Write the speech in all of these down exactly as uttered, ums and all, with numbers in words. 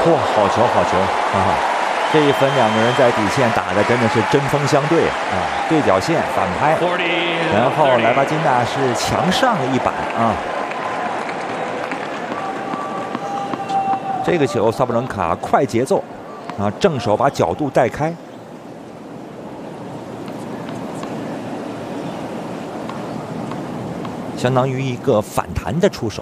嚯，好球，好球！啊，这一分两个人在底线打的真的是针锋相对啊，对角线反拍，然后莱巴金纳是强上一板啊。这个球萨布伦卡快节奏啊，正手把角度带开。 相当于一个反弹的出手。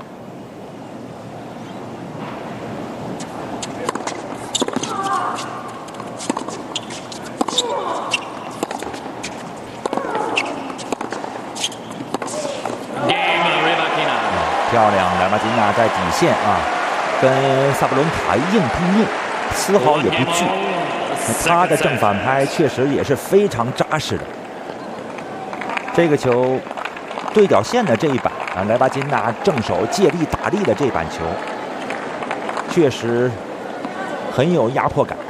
漂亮，莱巴金纳在底线啊，跟萨布伦卡硬碰硬，丝毫也不惧。他的正反拍确实也是非常扎实的。这个球。 对角线的这一板啊，莱巴金纳正手借力打力的这板球，确实很有压迫感。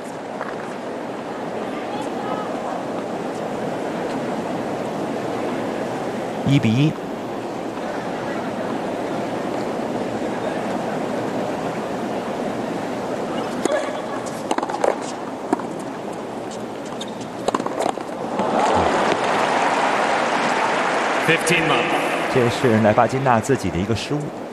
一比一。这是莱巴金纳自己的一个失误。